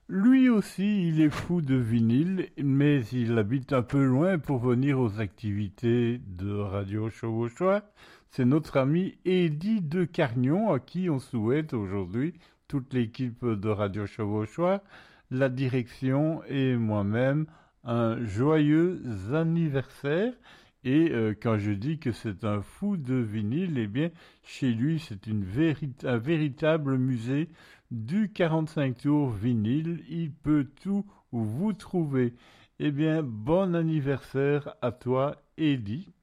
Lui aussi, il est fou de vinyle, mais il habite un peu loin pour venir aux activités de Radio Chevauchois. C'est notre ami Eddy de Cargnon, à qui on souhaite aujourd'hui, toute l'équipe de Radio Chevauchois, la direction et moi-même, un joyeux anniversaire. Et quand je dis que c'est un fou de vinyle, eh bien, chez lui, c'est un véritable musée du 45 tours vinyle. Il peut tout vous trouver. Eh bien, bon anniversaire à toi, Eddy.